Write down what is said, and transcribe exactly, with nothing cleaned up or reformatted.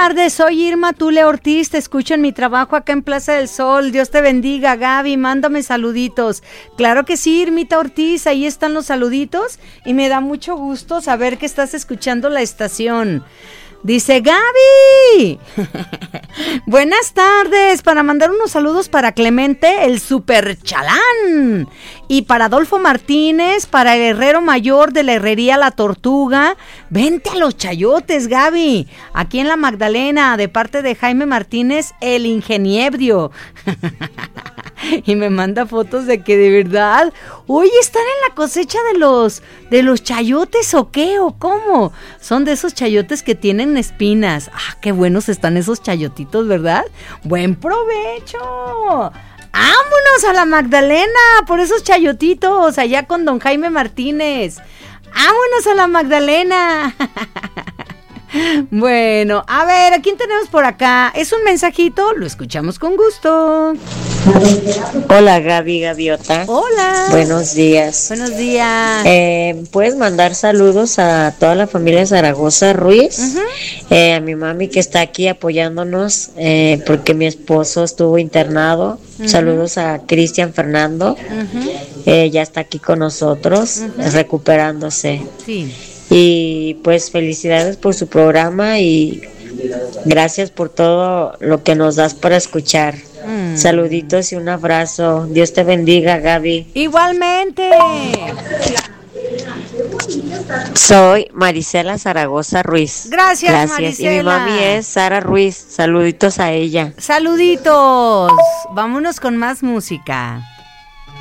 tardes, soy Irma Tule Ortiz, te escucho en mi trabajo acá en Plaza del Sol. Dios te bendiga, Gaby, mándame saluditos. Claro que sí, Irmita Ortiz, ahí están los saluditos y me da mucho gusto saber que estás escuchando la estación. Dice Gaby, buenas tardes, para mandar unos saludos para Clemente, el super chalán, y para Adolfo Martínez, para el herrero mayor de la herrería La Tortuga. Vente a los chayotes, Gaby, aquí en la Magdalena, de parte de Jaime Martínez, el ingeniebrio. Y me manda fotos de que de verdad, oye, ¿están en la cosecha de los de los chayotes o qué o cómo? Son de esos chayotes que tienen espinas. Ah, qué buenos están esos chayotitos, ¿verdad? Buen provecho. ¡Vámonos a la Magdalena por esos chayotitos allá con don Jaime Martínez! ¡Vámonos a la Magdalena! Bueno, a ver, ¿a quién tenemos por acá? Es un mensajito, lo escuchamos con gusto. Hola, Gaby Gaviota. Hola. Buenos días. Buenos días. Eh, ¿Puedes mandar saludos a toda la familia Zaragoza Ruiz? Uh-huh. Eh, a mi mami que está aquí apoyándonos eh, porque mi esposo estuvo internado. Uh-huh. Saludos a Cristian Fernando. Uh-huh. Eh, ya está aquí con nosotros, uh-huh. recuperándose. Sí. Y pues felicidades por su programa y gracias por todo lo que nos das para escuchar. Mm. Saluditos y un abrazo. Dios te bendiga, Gaby. Igualmente. Soy Marisela Zaragoza Ruiz. Gracias, Gracias. Marisela. Y mi mami es Sara Ruiz. Saluditos a ella. Saluditos. Vámonos con más música.